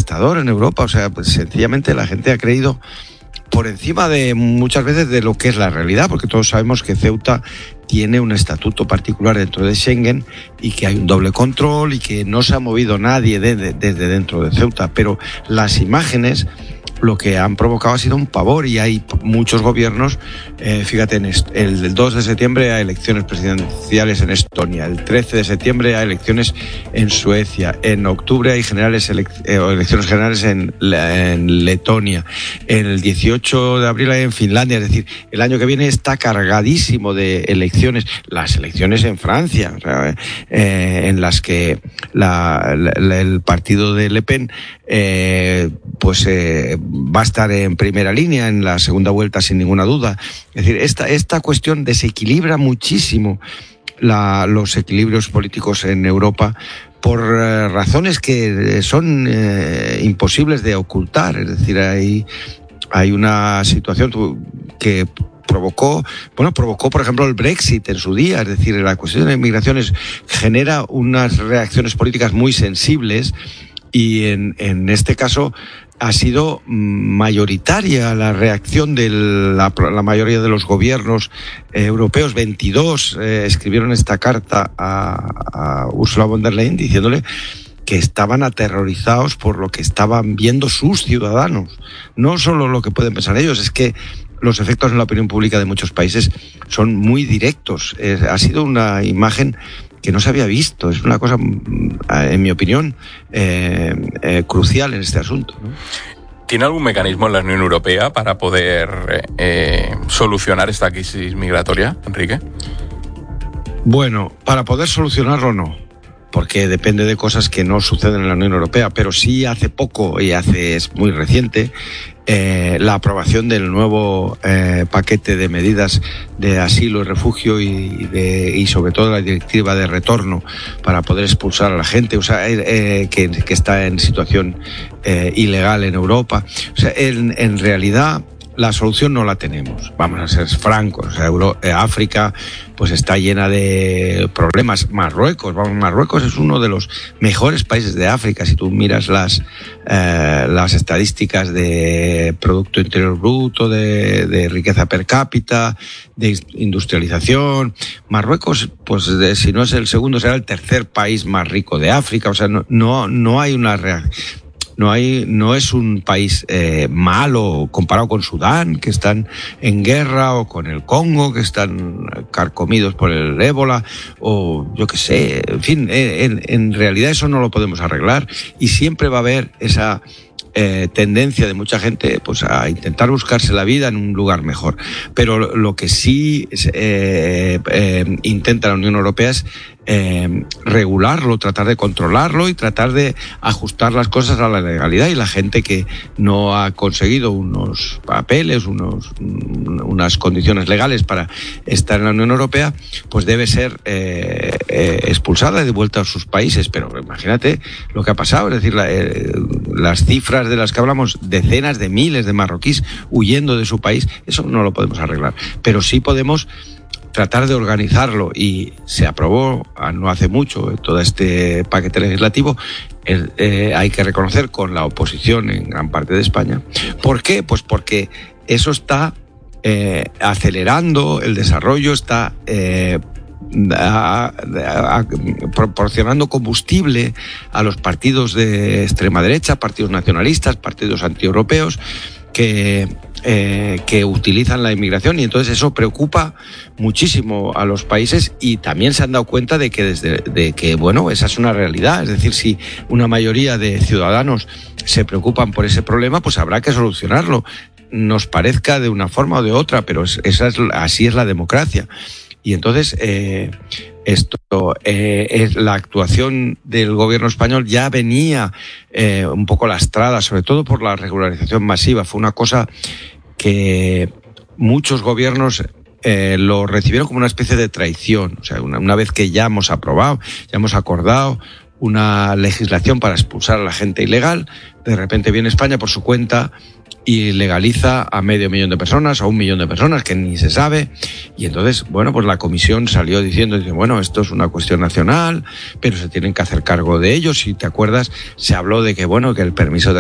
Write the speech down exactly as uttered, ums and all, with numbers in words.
devastador en Europa. O sea, pues sencillamente la gente ha creído por encima de muchas veces de lo que es la realidad, porque todos sabemos que Ceuta tiene un estatuto particular dentro de Schengen y que hay un doble control y que no se ha movido nadie de, de, desde dentro de Ceuta. Pero las imágenes lo que han provocado ha sido un pavor y hay muchos gobiernos, eh, fíjate, en est- el dos de septiembre hay elecciones presidenciales en Estonia, el trece de septiembre hay elecciones en Suecia, en octubre hay generales elec- eh, elecciones generales en, en Letonia, el dieciocho de abril hay en Finlandia. Es decir, el año que viene está cargadísimo de elecciones, las elecciones en Francia, o sea, eh, en las que la, la, el partido de Le Pen eh, pues eh, va a estar en primera línea en la segunda vuelta sin ninguna duda. Es decir, esta, esta cuestión desequilibra muchísimo la, los equilibrios políticos en Europa por eh, razones que son eh, imposibles de ocultar. Es decir, hay, hay una situación que provocó, bueno, provocó, por ejemplo, el Brexit en su día. Es decir, la cuestión de inmigraciones genera unas reacciones políticas muy sensibles y en, en este caso ha sido mayoritaria la reacción de la, la mayoría de los gobiernos eh, europeos. veintidós eh, escribieron esta carta a, a Ursula von der Leyen diciéndole que estaban aterrorizados por lo que estaban viendo sus ciudadanos. No solo lo que pueden pensar ellos, es que los efectos en la opinión pública de muchos países son muy directos. Eh, ha sido una imagen que no se había visto. Es una cosa, en mi opinión, eh, eh, crucial en este asunto, ¿no? ¿Tiene algún mecanismo en la Unión Europea para poder eh, solucionar esta crisis migratoria, Enrique? Bueno, para poder solucionarlo no, porque depende de cosas que no suceden en la Unión Europea, pero sí hace poco, y hace es muy reciente, eh, la aprobación del nuevo eh, paquete de medidas de asilo y refugio y, de, y sobre todo la directiva de retorno para poder expulsar a la gente, o sea, eh, que, que está en situación eh, ilegal en Europa. O sea, en, en realidad la solución no la tenemos, vamos a ser francos. O sea, Euro, eh, África pues está llena de problemas. Marruecos, vamos, Marruecos es uno de los mejores países de África. Si tú miras las eh, las estadísticas de Producto Interior Bruto, de, de riqueza per cápita, de industrialización, Marruecos, pues de, si no es el segundo, será el tercer país más rico de África. O sea, no, no, no hay una reacción. No hay, no es un país eh, malo comparado con Sudán, que están en guerra, o con el Congo, que están carcomidos por el ébola, o yo qué sé. En fin, en, en realidad eso no lo podemos arreglar y siempre va a haber esa eh, tendencia de mucha gente pues a intentar buscarse la vida en un lugar mejor. Pero lo que sí eh, eh, intenta la Unión Europea es Eh, regularlo, tratar de controlarlo y tratar de ajustar las cosas a la legalidad. Y la gente que no ha conseguido unos papeles, unos, unas condiciones legales para estar en la Unión Europea, pues debe ser eh, eh, expulsada y devuelta a sus países. Pero imagínate lo que ha pasado, es decir, la, eh, las cifras de las que hablamos, decenas de miles de marroquíes huyendo de su país, eso no lo podemos arreglar. Pero sí podemos tratar de organizarlo, y se aprobó no hace mucho todo este paquete legislativo. Eh, eh, hay que reconocer, con la oposición en gran parte de España. ¿Por qué? Pues porque eso está eh, acelerando el desarrollo, está eh, a, a, a, proporcionando combustible a los partidos de extrema derecha, partidos nacionalistas, partidos antieuropeos, que, eh, que utilizan la inmigración, y entonces eso preocupa muchísimo a los países, y también se han dado cuenta de que desde de que bueno, esa es una realidad. Es decir, si una mayoría de ciudadanos se preocupan por ese problema, pues habrá que solucionarlo, nos parezca de una forma o de otra, pero es, esa es, así es la democracia. Y entonces eh, esto eh, es la actuación del gobierno español ya venía eh, un poco lastrada, sobre todo por la regularización masiva. Fue una cosa que muchos gobiernos eh, lo recibieron como una especie de traición. O sea, una, una vez que ya hemos aprobado, ya hemos acordado una legislación para expulsar a la gente ilegal, de repente viene España por su cuenta y legaliza a medio millón de personas, a un millón de personas, que ni se sabe. Y entonces, bueno, pues la comisión salió diciendo, dice, bueno, esto es una cuestión nacional, pero se tienen que hacer cargo de ello. Si te acuerdas, se habló de que, bueno, que el permiso de